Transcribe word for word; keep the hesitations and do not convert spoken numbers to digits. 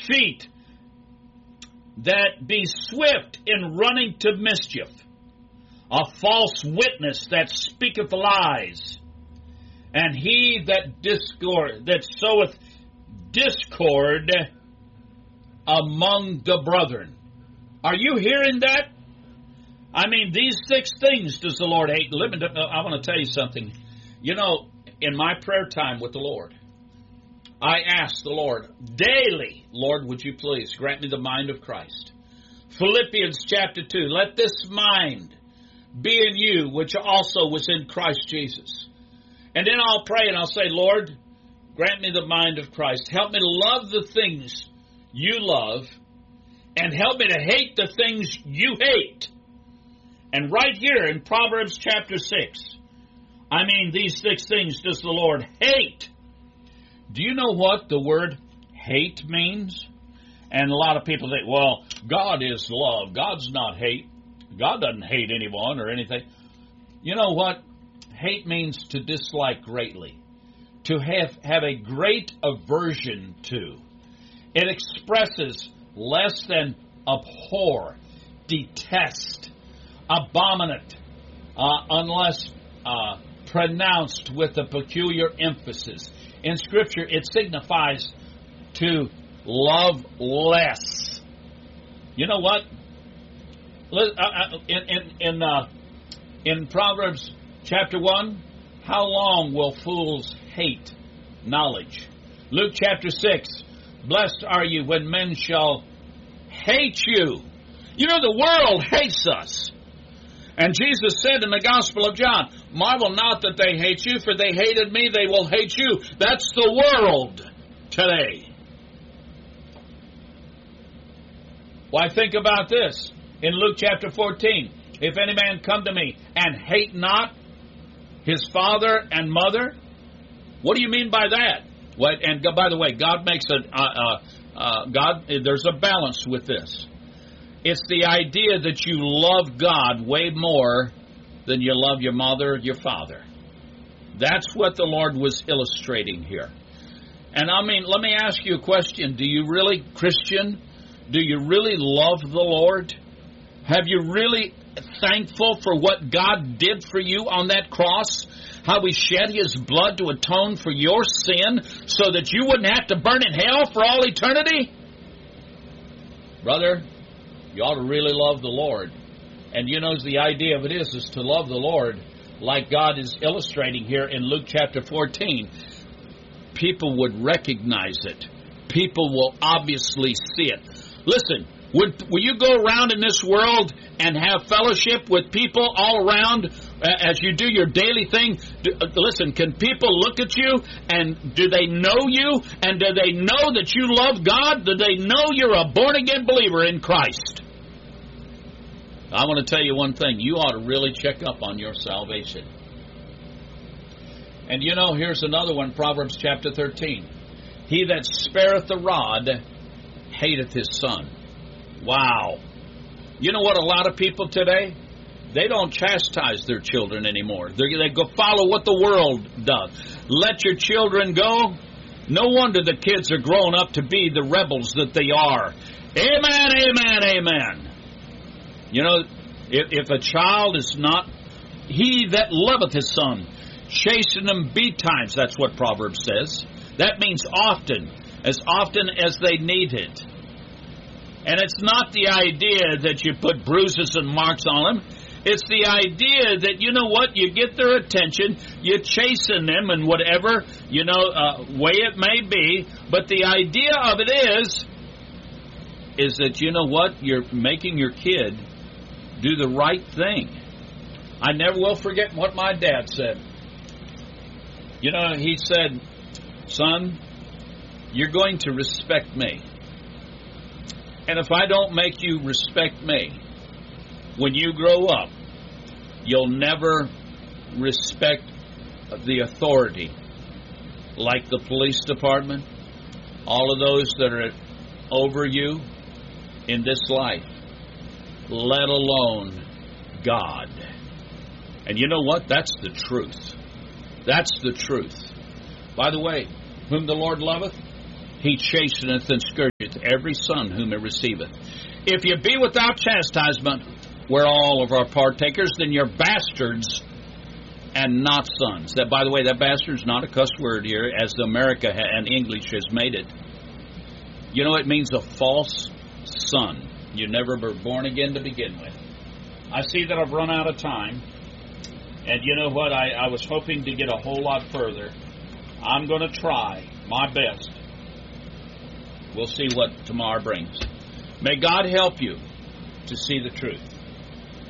feet that be swift in running to mischief, a false witness that speaketh lies, and he that discord that soweth discord among the brethren. Are you hearing that? I mean, these six things does the Lord hate. Let me, I want to tell you something. You know, in my prayer time with the Lord, I ask the Lord daily, Lord, would you please grant me the mind of Christ? Philippians chapter two, let this mind be in you, which also was in Christ Jesus. And then I'll pray and I'll say, Lord, grant me the mind of Christ. Help me to love the things you love, and help me to hate the things you hate. And right here in Proverbs chapter six, I mean, these six things does the Lord hate. Do you know what the word hate means? And a lot of people think, well, God is love. God's not hate. God doesn't hate anyone or anything. You know what? Hate means to dislike greatly, to have, have a great aversion to. It expresses less than abhor, detest, abominate, uh, unless uh, pronounced with a peculiar emphasis. In Scripture, it signifies to love less. You know what? In in in, uh, in Proverbs chapter one, how long will fools hate knowledge? Luke chapter six, blessed are you when men shall hate you. You know, the world hates us. And Jesus said in the Gospel of John, marvel not that they hate you, for they hated me, they will hate you. That's the world today. Why, think about this. In Luke chapter fourteen, if any man come to me and hate not his father and mother, what do you mean by that? What? And by the way, God makes a, uh, uh, uh, God, there's a balance with this. It's the idea that you love God way more than you love your mother or your father. That's what the Lord was illustrating here. And I mean, let me ask you a question. Do you really, Christian, do you really love the Lord? Have you really thankful for what God did for you on that cross? How He shed His blood to atone for your sin so that you wouldn't have to burn in hell for all eternity? Brother, you ought to really love the Lord. And you know, the idea of it is, is to love the Lord like God is illustrating here in Luke chapter fourteen. People would recognize it. People will obviously see it. Listen, would, will you go around in this world and have fellowship with people all around uh, as you do your daily thing? Do, uh, listen, can people look at you and do they know you? And do they know that you love God? Do they know you're a born-again believer in Christ? I want to tell you one thing. You ought to really check up on your salvation. And you know, here's another one, Proverbs chapter thirteen. He that spareth the rod hateth his son. Wow. You know what, a lot of people today, they don't chastise their children anymore. They're, they go follow what the world does. Let your children go. No wonder the kids are growing up to be the rebels that they are. Amen, amen, amen. You know, if, if a child is not, he that loveth his son, chasten him betimes, that's what Proverbs says. That means often, as often as they need it. And it's not the idea that you put bruises and marks on them. It's the idea that, you know what, you get their attention, you chasten them in whatever, you know, uh, way it may be. But the idea of it is, is that, you know what, you're making your kid do the right thing. I never will forget what my dad said. You know, he said, son, you're going to respect me. And if I don't make you respect me, when you grow up, you'll never respect the authority, like the police department, all of those that are over you in this life, let alone God. And you know what? That's the truth. That's the truth. By the way, whom the Lord loveth, He chasteneth and scourgeth every son whom he receiveth. If you be without chastisement, we're all of our partakers, then you're bastards and not sons. That, by the way, that bastard's not a cuss word here, as America and English has made it. You know, it means a false son. You never were born again to begin with. I see that I've run out of time. And you know what? I, I was hoping to get a whole lot further. I'm going to try my best. We'll see what tomorrow brings. May God help you to see the truth.